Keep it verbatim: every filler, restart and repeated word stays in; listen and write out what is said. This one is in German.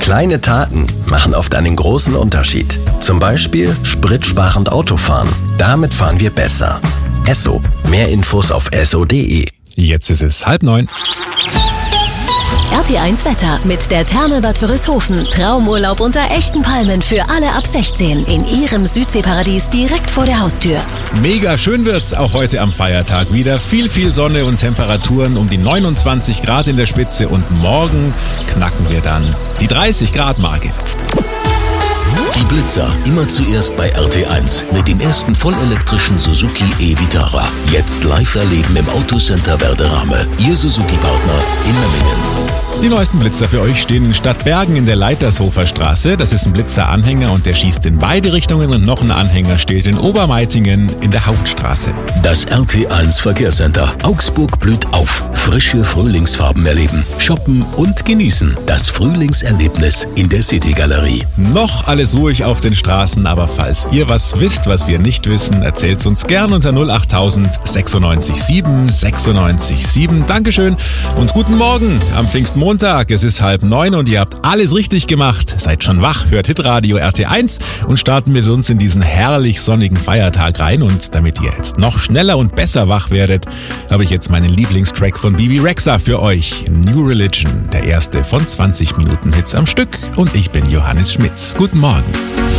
Kleine Taten machen oft einen großen Unterschied. Zum Beispiel spritsparend Autofahren. Damit fahren wir besser. Esso. Mehr Infos auf esso punkt de. Jetzt ist es halb neun. R T eins Wetter mit der Therme-Bad Wörishofen. Traumurlaub unter echten Palmen für alle ab sechzehn. In ihrem Südseeparadies direkt vor der Haustür. Mega schön wird's auch heute am Feiertag wieder. Viel, viel Sonne und Temperaturen um die neunundzwanzig Grad in der Spitze. Und morgen knacken wir dann die dreißig Grad Marke. Die Blitzer immer zuerst bei R T eins mit dem ersten vollelektrischen Suzuki e-Vitara. Jetzt live erleben im Autocenter Werderame. Ihr Suzuki-Partner in Memmingen. Die neuesten Blitzer für euch stehen in Stadtbergen in der Leitershofer Straße. Das ist ein Blitzer-Anhänger und der schießt in beide Richtungen. Und noch ein Anhänger steht in Obermeitingen in der Hauptstraße. Das R T eins Verkehrscenter. Augsburg blüht auf. Frische Frühlingsfarben erleben, shoppen und genießen. Das Frühlingserlebnis in der City-Galerie. Noch alles ruhig auf den Straßen, aber falls ihr was wisst, was wir nicht wissen, erzählt's uns gern unter null acht null null sechsundneunzig sieben sechsundneunzig sieben. Dankeschön und guten Morgen am Pfingstmontag. Es ist halb neun und ihr habt alles richtig gemacht. Seid schon wach, hört Hitradio R T eins und starten mit uns in diesen herrlich sonnigen Feiertag rein. Und damit ihr jetzt noch schneller und besser wach werdet, habe ich jetzt meinen Lieblingstrack von Bibi Rexha für euch. New Religion, der erste von zwanzig Minuten Hits am Stück. Und ich bin Johannes Schmitz. Guten Morgen.